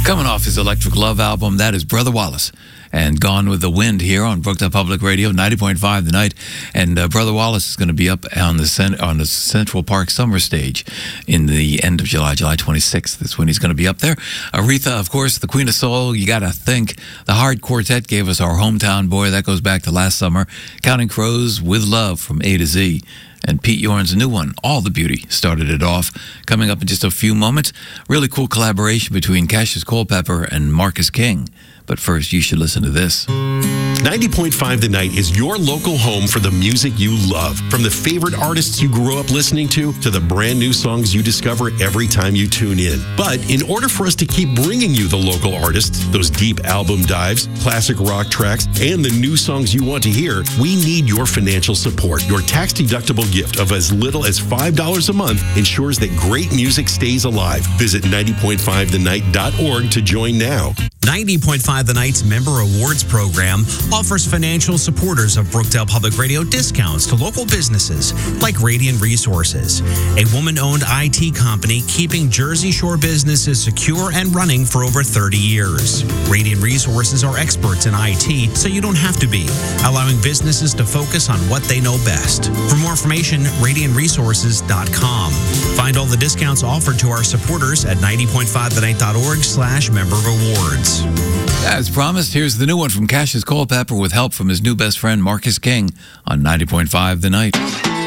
Coming off his Electric Love album, that is Brother Wallace. And Gone with the Wind here on Brookdale Public Radio, 90.5 The Night. And Brother Wallace is going to be up on the Central Park Summer Stage in the end of July 26th. That's when he's going to be up there. Aretha, of course, the Queen of Soul. You got to think. The Hard Quartet gave us our Hometown Boy. That goes back to last summer. Counting Crows, With Love from A to Z. And Pete Yorn's new one, All the Beauty, started it off. Coming up in just a few moments, really cool collaboration between Cassius Culpepper and Marcus King. But first, you should listen to this. 90.5 The Night is your local home for the music you love. From the favorite artists you grew up listening to the brand new songs you discover every time you tune in. But in order for us to keep bringing you the local artists, those deep album dives, classic rock tracks, and the new songs you want to hear, we need your financial support. Your tax-deductible gift of as little as $5 a month ensures that great music stays alive. Visit 90.5thenight.org to join now. 90.5 The Night's Member Awards program offers financial supporters of Brookdale Public Radio discounts to local businesses like Radiant Resources, a woman-owned IT company keeping Jersey Shore businesses secure and running for over 30 years. Radiant Resources are experts in IT, so you don't have to be, allowing businesses to focus on what they know best. For more information, radiantresources.com. Find all the discounts offered to our supporters at 90.5thenight.org/member awards. As promised, here's the new one from Cassius Culpepper with help from his new best friend Marcus King on 90.5 The Night.